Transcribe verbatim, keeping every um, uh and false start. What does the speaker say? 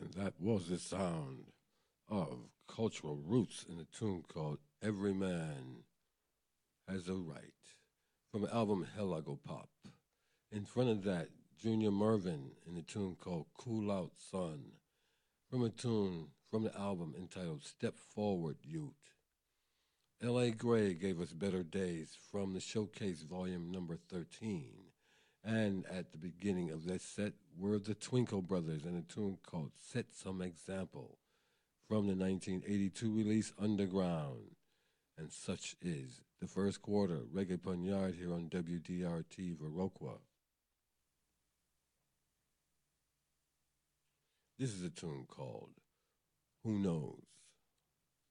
And that was the sound of Cultural Roots in a tune called Every Man Has a Right from the album Hell I Go Pop. In front of that, Junior Mervin in a tune called Cool Out Son from a tune from the album entitled Step Forward Youth. L A. Gray gave us Better Days from the Showcase Volume Number thirteen. And at the beginning of that set were the Twinkle Brothers in a tune called Set Some Example from the nineteen eighty-two release Underground. And such is the first quarter Reggae Ponyard here on W D R T Viroqua. This is a tune called Who Knows?